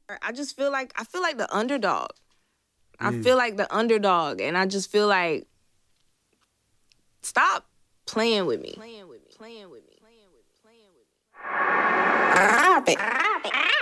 I just feel like the underdog. I feel like the underdog, and I just feel like stop playing with me. Playing with me. Playing with me. Playing with me. Playing with me.